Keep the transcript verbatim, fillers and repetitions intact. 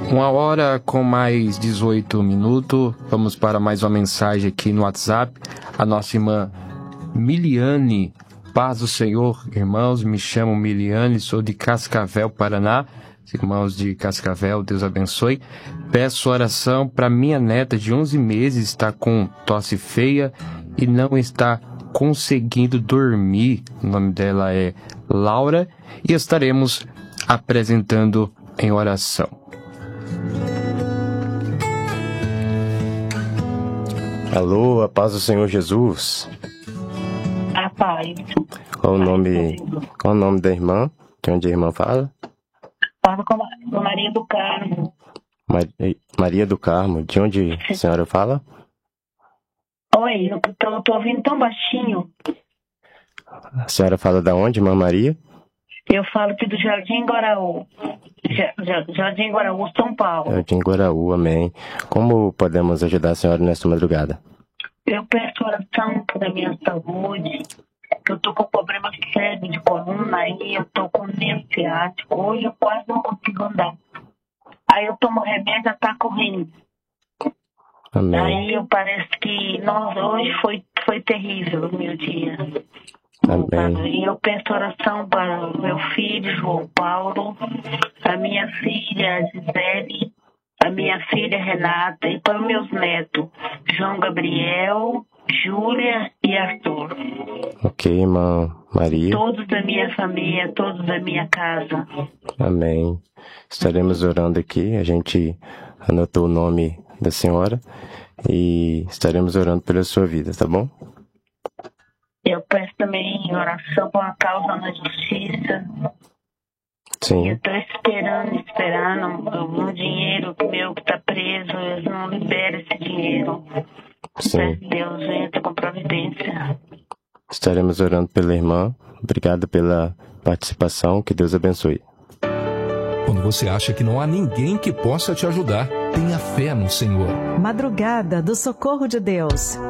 Uma hora com mais dezoito minutos. Vamos para mais uma mensagem aqui no WhatsApp. A nossa irmã Miliane. Paz do Senhor, irmãos. Me chamo Miliane, sou de Cascavel, Paraná. Irmãos de Cascavel, Deus abençoe. Peço oração para minha neta de onze meses, está com tosse feia e não está conseguindo dormir. O nome dela é Laura e estaremos apresentando em oração. Alô, a paz do Senhor Jesus. A paz. Qual o nome, qual o nome da irmã? De onde a irmã fala? Falo com a Maria do Carmo. Maria do Carmo. De onde a senhora fala? Oi, eu tô, tô ouvindo tão baixinho. A senhora fala da onde, irmã Maria? Eu falo aqui do Jardim Guaraú. Jardim Guaraú, São Paulo. Jardim Guaraú, amém. Como podemos ajudar a senhora nesta madrugada? Eu peço oração para minha saúde. Eu tô com problema sério de coluna aí, eu tô com nervo ciático. Hoje eu quase não consigo andar. Aí eu tomo remédio, já tá correndo. Amém. Aí eu parece que, nossa, hoje foi, foi terrível o meu dia. Amém. E eu peço oração para o meu filho, João Paulo, a minha filha, a Gisele, a minha filha, Renata, e para os meus netos, João Gabriel, Júlia e Arthur. Ok, irmã Maria. Todos da minha família, todos da minha casa. Amém. Estaremos orando aqui. A gente anotou o nome da senhora e estaremos orando pela sua vida, tá bom? Eu peço também oração por uma causa na justiça. Sim. Eu estou esperando, esperando um dinheiro meu que está preso. Eles não liberam esse dinheiro. Sim. Deus entra com providência. Estaremos orando pela irmã. Obrigado pela participação. Que Deus abençoe. Quando você acha que não há ninguém que possa te ajudar, tenha fé no Senhor. Madrugada do Socorro de Deus.